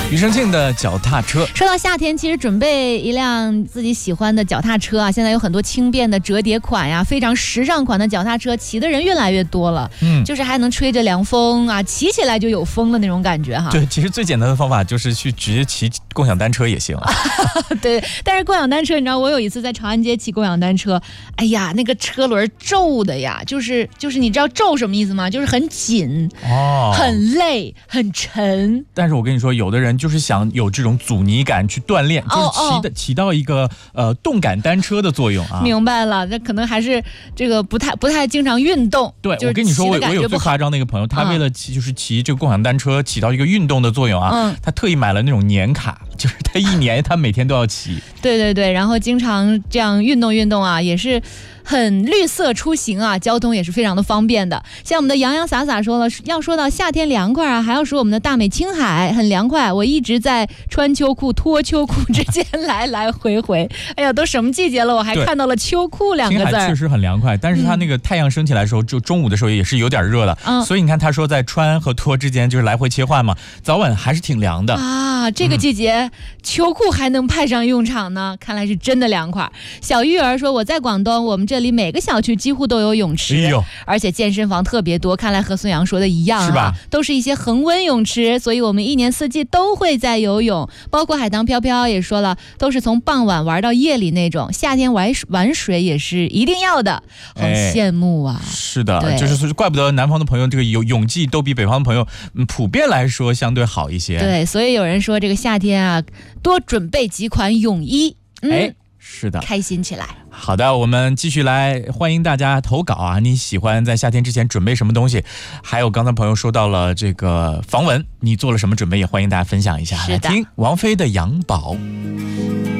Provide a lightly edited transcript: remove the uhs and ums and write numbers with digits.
庾澄庆的脚踏车。 说到夏天，其实准备一辆自己喜欢的脚踏车啊，现在有很多轻便的折叠款呀，非常时尚款的脚踏车，骑的人越来越多了。就是还能吹着凉风啊，骑起来就有风的那种感觉哈。 对，其实最简单的方法就是去直接骑共享单车也行啊。 对，但是共享单车，你知道我有一次在长安街骑共享单车，哎呀，那个车轮皱的呀，就是你知道皱什么意思吗？就是很紧，很累，很沉。 但是我跟你说，有的人就是想有这种阻尼感去锻炼，就是起到一个动感单车的作用啊。 明白了，那可能还是这个不太经常运动。 对，我跟你说，我有最夸张的一个朋友，他为了骑这个共享单车起到一个运动的作用啊，他特意买了那种年卡，就是他一年他每天都要骑。 对，然后经常这样运动啊，也是很绿色出行啊，交通也是非常的方便的。像我们的洋洋洒洒说了，要说到夏天凉快啊，还要说我们的大美青海很凉快，我一直在穿秋裤脱秋裤之间来回。哎呀，都什么季节了，我还看到了秋裤两个字。 青海确实很凉快，但是它那个太阳升起来的时候，就中午的时候也是有点热的。所以你看他说在穿和脱之间就是来回切换嘛，早晚还是挺凉的啊。这个季节秋裤还能派上用场呢，看来是真的凉快。小玉儿说，我在广东，我们这里每个小区几乎都有泳池，而且健身房特别多，看来和孙杨说的一样啊， 是吧？ 都是一些恒温泳池，所以我们一年四季都会在游泳，包括海棠飘飘也说了，都是从傍晚玩到夜里那种，夏天玩水也是一定要的，好羡慕啊。 是的，就是怪不得南方的朋友这个泳技都比北方的朋友普遍来说相对好一些。 对，所以有人说这个夏天啊，多准备几款泳衣。 是的， 开心起来。 好的，我们继续来欢迎大家投稿啊！你喜欢在夏天之前准备什么东西？还有刚才朋友说到了这个防蚊，你做了什么准备？也欢迎大家分享一下。来听王菲的《杨宝》。